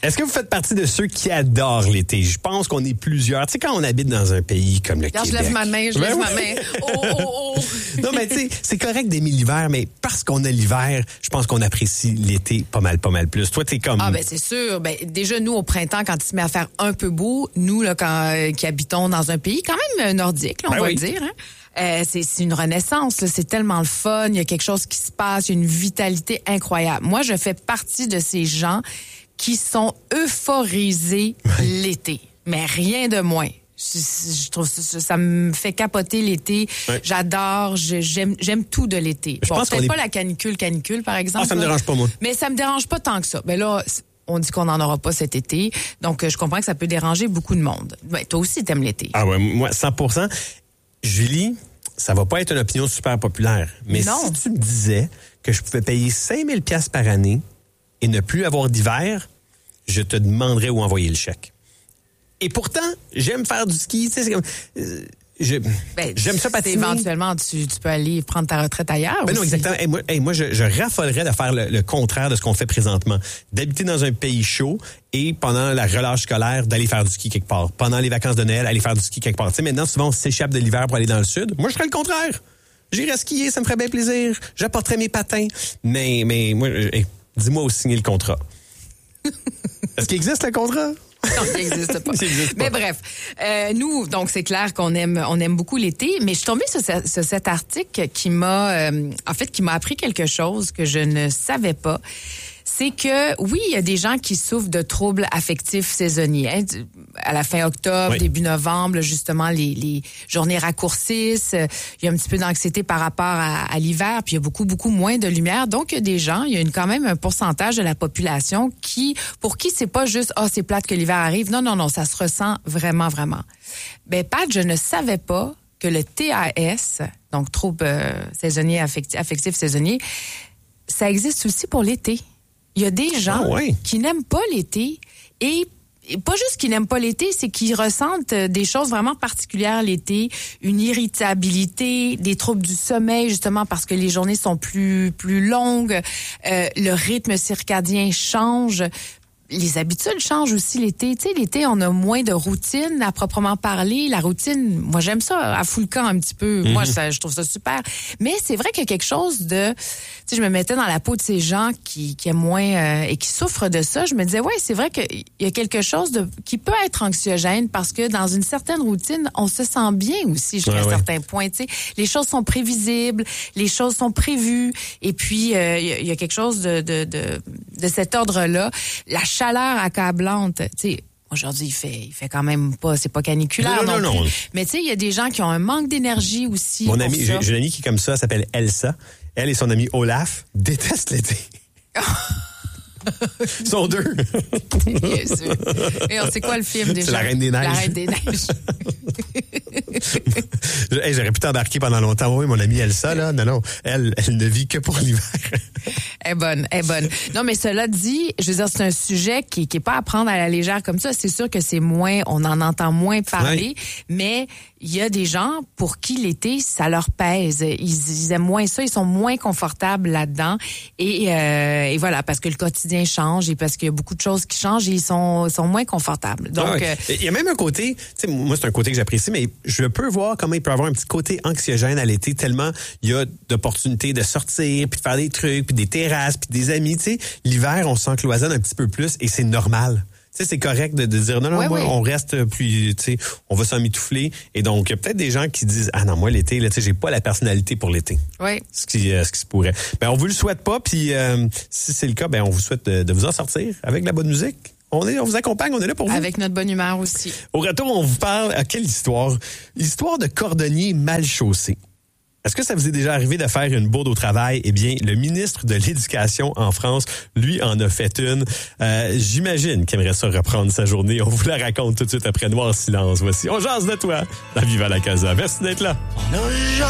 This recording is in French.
Est-ce que vous faites partie de ceux qui adorent l'été? Je pense qu'on est plusieurs. Tu sais, quand on habite dans un pays comme le Québec... Je lève ma main. Oh. Non, mais tu sais, c'est correct d'aimer l'hiver, mais parce qu'on a l'hiver, je pense qu'on apprécie l'été pas mal plus. Toi, t'es comme... Ah, ben c'est sûr. Ben, déjà, nous, au printemps, quand il se met à faire un peu beau, nous, là, qui habitons dans un pays quand même nordique, là, on va le dire, hein? C'est une renaissance, là. C'est tellement le fun. Il y a quelque chose qui se passe. Il y a une vitalité incroyable. Moi, je fais partie de ces gens qui sont euphorisés l'été. Mais rien de moins. Je trouve ça me fait capoter l'été. Ouais. J'adore, j'aime tout de l'été. Je pense peut-être pas la canicule, par exemple. Ah, ça me dérange pas, moi. Mais ça me dérange pas tant que ça. Ben là, on dit qu'on n'en aura pas cet été. Donc, je comprends que ça peut déranger beaucoup de monde. Ben, toi aussi, t'aimes l'été. Ah ouais, moi, 100%. Julie, ça va pas être une opinion super populaire. Mais non. Si tu me disais que je pouvais payer 5 000 $ par année et ne plus avoir d'hiver, je te demanderais où envoyer le chèque. Et pourtant, j'aime faire du ski. Tu sais, c'est comme... j'aime ça patiner. Éventuellement, tu peux aller prendre ta retraite ailleurs. Ben non, exactement. Moi, je raffolerais de faire le contraire de ce qu'on fait présentement. D'habiter dans un pays chaud et pendant la relâche scolaire, d'aller faire du ski quelque part. Pendant les vacances de Noël, aller faire du ski quelque part. Tu sais, maintenant, souvent, on s'échappe de l'hiver pour aller dans le sud. Moi, je ferais le contraire. J'irais skier, ça me ferait bien plaisir. J'apporterais mes patins. Mais moi, dis-moi où signer le contrat. Est-ce qu'il existe le contrat? Non, il n'existe pas. Mais bref, nous, donc c'est clair qu'on aime beaucoup l'été, mais je suis tombée sur cet article qui m'a appris quelque chose que je ne savais pas. C'est que, oui, il y a des gens qui souffrent de troubles affectifs saisonniers. Hein. À la fin octobre, début novembre, justement, les journées raccourcissent. Il y a un petit peu d'anxiété par rapport à l'hiver, puis il y a beaucoup moins de lumière. Donc, il y a des gens, il y a quand même un pourcentage de la population pour qui c'est pas juste « c'est plate que l'hiver arrive ». Non, ça se ressent vraiment. Ben, Pat, je ne savais pas que le TAS, donc trouble saisonnier, affectif saisonnier, ça existe aussi pour l'été. Il y a des gens qui n'aiment pas l'été et pas juste qu'ils n'aiment pas l'été, c'est qu'ils ressentent des choses vraiment particulières l'été, une irritabilité, des troubles du sommeil justement parce que les journées sont plus longues, le rythme circadien change. Les habitudes changent aussi l'été. Tu sais, l'été, on a moins de routine à proprement parler. La routine, moi, j'aime ça à full camp un petit peu. Moi, je trouve ça super. Mais c'est vrai qu'il y a quelque chose de... Tu sais, je me mettais dans la peau de ces gens qui aiment moins et qui souffrent de ça. Je me disais, c'est vrai qu'il y a quelque chose qui peut être anxiogène parce que dans une certaine routine, on se sent bien aussi jusqu'à un certain point. Tu sais, les choses sont prévisibles, les choses sont prévues. Et puis, il y a quelque chose de cet ordre-là. La chaleur accablante, tu sais, aujourd'hui, il fait quand même pas, c'est pas caniculaire non plus. Mais tu sais, il y a des gens qui ont un manque d'énergie aussi. Mon ami, j'ai une amie qui est comme ça, elle s'appelle Elsa. Elle et son ami Olaf détestent l'été. Ils sont deux. Bien sûr. Et on sait quoi le film déjà? C'est La Reine des Neiges. La Reine des Neiges. J'aurais pu t'embarquer pendant longtemps. Oui, mon amie Elsa, là. Non. Elle ne vit que pour l'hiver. Elle est bonne. Non, mais cela dit, je veux dire, c'est un sujet qui est pas à prendre à la légère comme ça. C'est sûr que c'est moins, on en entend moins parler, mais il y a des gens pour qui l'été, ça leur pèse. Ils aiment moins ça, ils sont moins confortables là-dedans. Et voilà, parce que le quotidien change et parce qu'il y a beaucoup de choses qui changent et ils sont moins confortables. Donc, il y a même un côté, tu sais, moi, c'est un côté que j'apprécie, mais je peux voir comment il peut avoir un petit côté anxiogène à l'été, tellement il y a d'opportunités de sortir, puis de faire des trucs, puis des terrasses, puis des amis. Tu sais, l'hiver, on s'encloisonne un petit peu plus et c'est normal. Tu sais, c'est correct de dire non, on reste plus, tu sais, on va s'emmitoufler. Et donc, il y a peut-être des gens qui disent, non, moi, l'été, là, tu sais, j'ai pas la personnalité pour l'été. Oui. Ce qui se pourrait. Ben, on vous le souhaite pas, puis si c'est le cas, ben, on vous souhaite de vous en sortir avec la bonne musique. On vous accompagne, on est là pour vous. Avec notre bonne humeur aussi. Au retour, on vous parle, quelle histoire? L'histoire de cordonnier mal chaussé. Est-ce que ça vous est déjà arrivé de faire une bourde au travail? Eh bien, le ministre de l'Éducation en France, lui, en a fait une. J'imagine qu'il aimerait ça reprendre sa journée. On vous la raconte tout de suite après Noir Silence. Voici On jase de toi dans Viva la Casa. Merci d'être là.